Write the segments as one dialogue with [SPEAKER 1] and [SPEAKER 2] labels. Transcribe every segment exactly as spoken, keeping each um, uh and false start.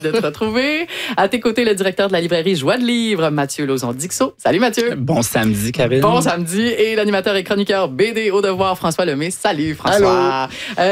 [SPEAKER 1] De te retrouver. À tes côtés, le directeur de la librairie Joie de Livre, Mathieu Lauzon-Dixot. Salut Mathieu.
[SPEAKER 2] Bon samedi, Karine.
[SPEAKER 1] Bon samedi. Et l'animateur et chroniqueur B D au devoir, François Lemay. Salut François.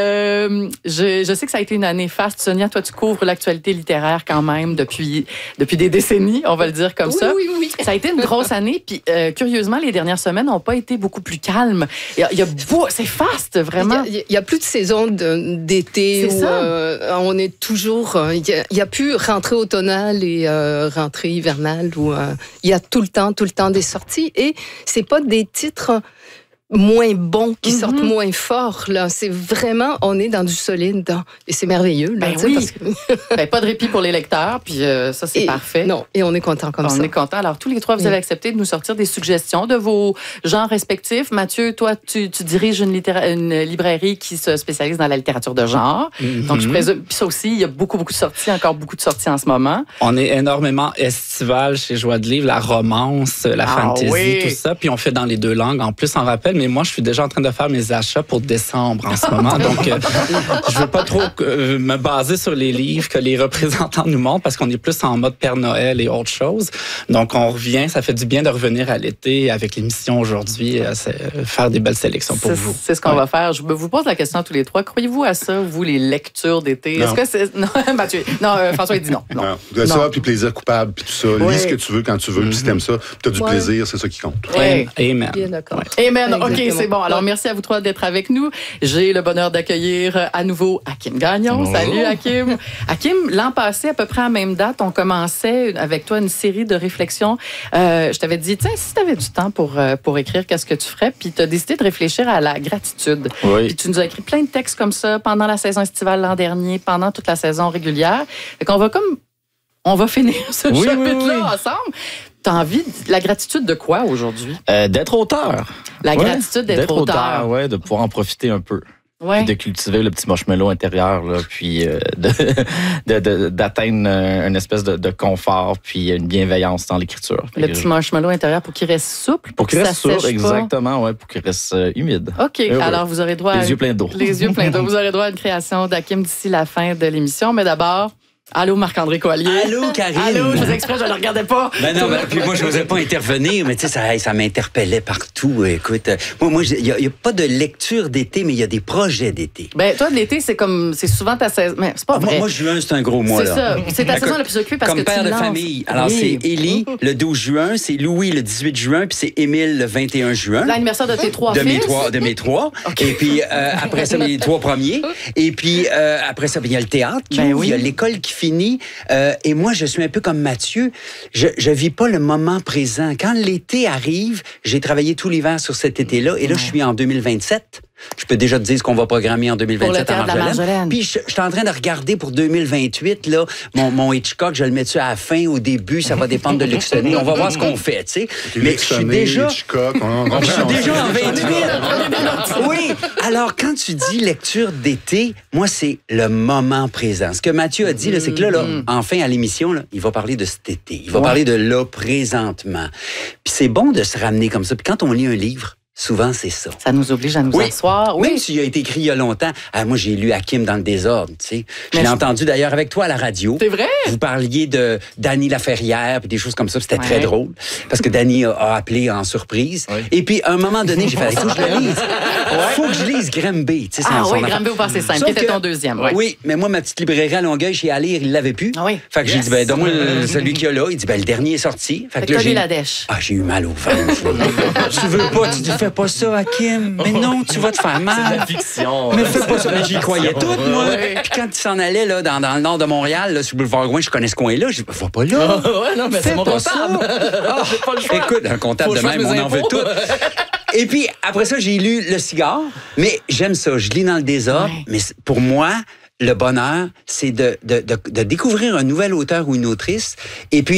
[SPEAKER 1] Euh, je, je sais que ça a été une année faste. Sonia, toi, tu couvres l'actualité littéraire quand même depuis, depuis des décennies, on va le dire comme
[SPEAKER 3] oui,
[SPEAKER 1] ça.
[SPEAKER 3] Oui, oui, oui.
[SPEAKER 1] Ça a été une grosse année. Puis, euh, curieusement, les dernières semaines n'ont pas été beaucoup plus calmes. Il y a, il y a beau, c'est faste, vraiment.
[SPEAKER 3] Il n'y a, a plus de saison de, d'été où euh, on est toujours... Il n'y a, a plus rentrée automnale et euh, rentrée hivernale où euh, il y a tout le temps, tout le temps des sorties. Et c'est pas des titres moins bons qui mm-hmm. sortent moins fort. Là. C'est vraiment, on est dans du solide. Dans, et c'est merveilleux. Là,
[SPEAKER 1] ben oui.
[SPEAKER 3] Parce que...
[SPEAKER 1] ben, pas de répit pour les lecteurs. Puis euh, ça, c'est
[SPEAKER 3] et,
[SPEAKER 1] parfait.
[SPEAKER 3] Non, et on est content comme
[SPEAKER 1] on
[SPEAKER 3] ça.
[SPEAKER 1] On est content. Alors, tous les trois, vous oui. avez accepté de nous sortir des suggestions de vos genres respectifs. Mathieu, toi, tu, tu diriges une, littéra- une librairie qui se spécialise dans la littérature de genre. Mm-hmm. Donc, je présume... Puis ça aussi, il y a beaucoup, beaucoup de sorties, encore beaucoup de sorties en ce moment.
[SPEAKER 2] On est énormément estival chez Joie de Livre, la romance, la ah, fantasy, oui. tout ça. Puis on fait dans les deux langues. En plus, en rappel, mais moi, je suis déjà en train de faire mes achats pour décembre en ce moment. Donc, euh, je veux pas trop euh, me baser sur les livres que les représentants nous montrent parce qu'on est plus en mode Père Noël et autre chose. Donc, on revient. Ça fait du bien de revenir à l'été avec l'émission aujourd'hui, euh, faire des belles sélections pour
[SPEAKER 1] c'est,
[SPEAKER 2] vous.
[SPEAKER 1] C'est ce qu'on ouais. va faire. Je vous pose la question à tous les trois. Croyez-vous à ça, vous, les lectures d'été?
[SPEAKER 4] Non.
[SPEAKER 1] Est-ce que c'est... Non, Mathieu. Non, euh, François, il dit non. Non. non.
[SPEAKER 4] De ça, non. Puis plaisir coupable, puis tout ça. Ouais. Lis ce que tu veux quand tu veux, mm-hmm. puis si t'aimes ça, puis t'as du ouais. plaisir, c'est ça qui compte.
[SPEAKER 1] Ouais.
[SPEAKER 2] Amen.
[SPEAKER 3] Bien d'accord.
[SPEAKER 2] Ouais.
[SPEAKER 1] Amen. OK, c'est bon. Alors, merci à vous trois d'être avec nous. J'ai le bonheur d'accueillir à nouveau Hakim Gagnon. Oh. Salut, Hakim. Hakim, l'an passé, à peu près à la même date, on commençait avec toi une série de réflexions. Euh, je t'avais dit, tiens, si tu avais du temps pour, pour écrire, qu'est-ce que tu ferais? Puis tu as décidé de réfléchir à la gratitude.
[SPEAKER 2] Oui.
[SPEAKER 1] Puis tu nous as écrit plein de textes comme ça pendant la saison estivale l'an dernier, pendant toute la saison régulière. Fait qu'on va comme... On va finir ce
[SPEAKER 2] oui,
[SPEAKER 1] chapitre-là
[SPEAKER 2] oui, oui.
[SPEAKER 1] ensemble. T'as envie de la gratitude de quoi aujourd'hui?
[SPEAKER 5] Euh, d'être auteur.
[SPEAKER 1] La
[SPEAKER 5] ouais.
[SPEAKER 1] gratitude d'être,
[SPEAKER 5] d'être
[SPEAKER 1] auteur.
[SPEAKER 5] auteur, ouais, de pouvoir en profiter un peu.
[SPEAKER 1] Ouais.
[SPEAKER 5] De cultiver le petit marshmallow intérieur, là, puis euh, de, de, de, d'atteindre une espèce de, de confort, puis une bienveillance dans l'écriture.
[SPEAKER 1] Le petit marshmallow intérieur pour qu'il reste souple,
[SPEAKER 5] pour qu'il
[SPEAKER 1] que
[SPEAKER 5] reste
[SPEAKER 1] ça
[SPEAKER 5] souple,
[SPEAKER 1] sèche
[SPEAKER 5] exactement, ouais, pour qu'il reste euh, humide.
[SPEAKER 1] OK,
[SPEAKER 5] heureux.
[SPEAKER 1] Alors vous aurez droit
[SPEAKER 5] les
[SPEAKER 1] à...
[SPEAKER 5] yeux pleins d'eau.
[SPEAKER 1] Les yeux pleins d'eau. Vous aurez droit à une création d'Hakim d'ici la fin de l'émission, mais d'abord... Allô, Marc-André Coallier.
[SPEAKER 6] Allô, Karine.
[SPEAKER 1] Allô, je faisais exprès, je ne le regardais pas.
[SPEAKER 6] Ben non, ben, puis moi, je n'osais pas intervenir, mais tu sais, ça, ça m'interpellait partout. Écoute, moi, moi, il n'y a, a pas de lecture d'été, mais il y a des projets d'été.
[SPEAKER 1] Ben, toi, de l'été, c'est comme, c'est souvent ta saison. Mais c'est pas vrai.
[SPEAKER 6] Moi, moi juin, c'est un gros mois,
[SPEAKER 1] c'est
[SPEAKER 6] là.
[SPEAKER 1] C'est ça. C'est ta saison la plus occupée parce
[SPEAKER 6] comme
[SPEAKER 1] que
[SPEAKER 6] père
[SPEAKER 1] tu
[SPEAKER 6] de
[SPEAKER 1] lances.
[SPEAKER 6] famille. Alors,
[SPEAKER 1] oui.
[SPEAKER 6] c'est Élie le douze juin, c'est Louis le dix-huit juin, puis c'est Émile le vingt et un juin.
[SPEAKER 1] L'anniversaire de tes trois
[SPEAKER 6] de
[SPEAKER 1] fils.
[SPEAKER 6] Mes trois, de mes trois. Okay. Et puis, euh, après ça, les trois premiers. Et puis, euh, après ça, il y a le théâtre qui
[SPEAKER 1] ben
[SPEAKER 6] ouvre,
[SPEAKER 1] oui.
[SPEAKER 6] il y a l'école qui finit. Euh, et moi, je suis un peu comme Mathieu. Je ne vis pas le moment présent. Quand l'été arrive, j'ai travaillé tout l'hiver sur cet été-là. Et là, je suis en deux mille vingt-sept. Je peux déjà te dire ce qu'on va programmer en deux mille vingt-sept
[SPEAKER 1] à
[SPEAKER 6] Marjolaine.
[SPEAKER 1] Marjolaine.
[SPEAKER 6] Puis je, je suis en train de regarder pour deux mille vingt-huit, là, mon, mon Hitchcock, je le mets-tu à la fin, au début, ça va dépendre de Luxonné. On va voir ce qu'on fait, tu sais. Mais je suis déjà...
[SPEAKER 4] Hitchcock, on, on
[SPEAKER 6] je suis déjà en vingt-huit. Oui. Alors, quand tu dis lecture d'été, moi, c'est le moment présent. Ce que Mathieu a dit, là, c'est que là, là, enfin, à l'émission, là, il va parler de cet été. Il va ouais. parler de là, présentement. Puis c'est bon de se ramener comme ça. Puis quand on lit un livre, souvent, c'est ça.
[SPEAKER 1] Ça nous oblige à nous
[SPEAKER 6] oui.
[SPEAKER 1] asseoir. Oui.
[SPEAKER 6] Même s'il a été écrit il y a longtemps. Ah, moi, j'ai lu Hakim dans le désordre, tu sais. Je l'ai je... entendu d'ailleurs avec toi à la radio.
[SPEAKER 1] C'est vrai?
[SPEAKER 6] Vous parliez de Dany Laferrière puis des choses comme ça. C'était
[SPEAKER 1] ouais.
[SPEAKER 6] très drôle. Parce que Dany a, a appelé en surprise. Oui. Et puis, à un moment donné, j'ai fait, il faut que je le lise. Il faut que je lise Grimby. Tu sais,
[SPEAKER 1] ah oui, Grimby au passé simple, qui était ton deuxième.
[SPEAKER 6] Ouais. Oui, mais moi, ma petite librairie à Longueuil, chez à lire, il l'avait plus.
[SPEAKER 1] Ah oui.
[SPEAKER 6] Fait que yes. j'ai dit, ben, donne-moi celui qu'il y a là. Il dit, ben, le dernier est sorti.
[SPEAKER 1] Fait, fait que là, j'ai... la dèche.
[SPEAKER 6] Ah, j'ai eu mal au ventre. Tu veux pas, tu dis, fais pas ça, Hakim. Mais non, tu vas te faire mal.
[SPEAKER 5] C'est de la fiction.
[SPEAKER 6] Mais fais pas ça. Mais j'y croyais tout, moi. Puis quand il s'en allait là, dans, dans le nord de Montréal, là, sur le boulevard Gouin, je connais ce coin-là. Je dis, va pas là.
[SPEAKER 5] Oh, ouais, non, mais
[SPEAKER 6] fais
[SPEAKER 5] c'est mon
[SPEAKER 6] pas
[SPEAKER 5] comptable.
[SPEAKER 6] Ça. Oh, pas le choix. Écoute, un comptable de même, on en veut tout. Et puis, après ça, j'ai lu Le Cigare. Mais j'aime ça. Je lis dans le désordre. Ouais. Mais pour moi, le bonheur, c'est de, de, de, de découvrir un nouvel auteur ou une autrice. Et puis,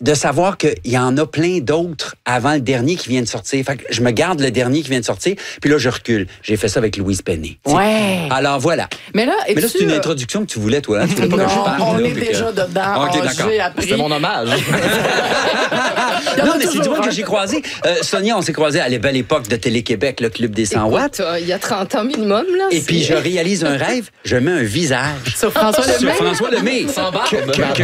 [SPEAKER 6] de savoir qu'il y en a plein d'autres avant le dernier qui vient de sortir. Fait que je me garde le dernier qui vient de sortir, puis là, je recule. J'ai fait ça avec Louise Penny.
[SPEAKER 1] Ouais.
[SPEAKER 6] Alors, voilà.
[SPEAKER 1] Mais là,
[SPEAKER 6] Mais là, c'est une introduction que tu voulais, toi. Hein? Tu voulais pas
[SPEAKER 1] non,
[SPEAKER 6] que je parle,
[SPEAKER 1] on
[SPEAKER 6] là,
[SPEAKER 1] est
[SPEAKER 6] puis
[SPEAKER 1] déjà
[SPEAKER 6] que...
[SPEAKER 1] dedans.
[SPEAKER 6] OK,
[SPEAKER 1] Oh,
[SPEAKER 6] d'accord.
[SPEAKER 1] j'ai appris.
[SPEAKER 5] C'était mon hommage.
[SPEAKER 6] Non, mais c'est du monde que j'ai croisé. Euh, Sonia, on s'est croisés à la belle époque de Télé-Québec, le Club des cent watts.
[SPEAKER 3] Écoute, il y a trente ans minimum. Là,
[SPEAKER 6] Et puis, je réalise un rêve. Je mets un visage
[SPEAKER 1] Sur François Lemay.
[SPEAKER 6] sur François Lemay.
[SPEAKER 5] Sans barbe.
[SPEAKER 6] Que- que-